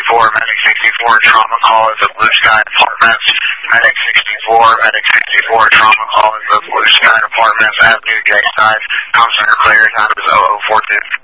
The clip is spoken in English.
64, Medic 64, trauma call is the Blue Sky Apartments. Medic 64, Medic 64, trauma call is the Blue Sky Apartments, Avenue J side. Comm center clear, time is 0042.